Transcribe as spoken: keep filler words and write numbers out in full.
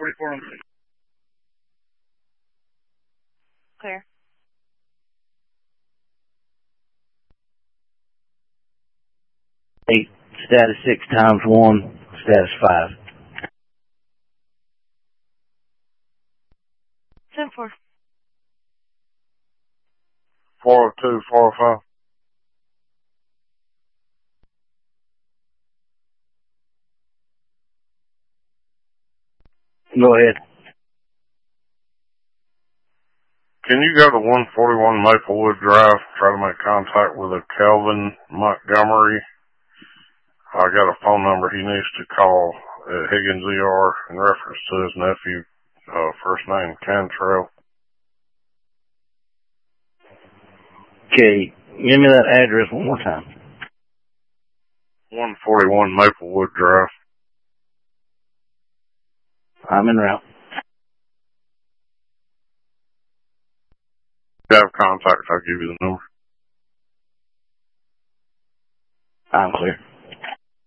forty-four on six. Clear. Eight, status six times one, status five. Ten four. four oh two, four oh five. Go ahead. Can you go to one forty-one Maplewood Drive, try to make contact with a Kelvin Montgomery? I got a phone number he needs to call at Higgins E R in reference to his nephew, uh, first name Cantrell. Okay, give me that address one more time. one forty-one Maplewood Drive. I'm en route. If you have contact, I'll give you the number. I'm clear.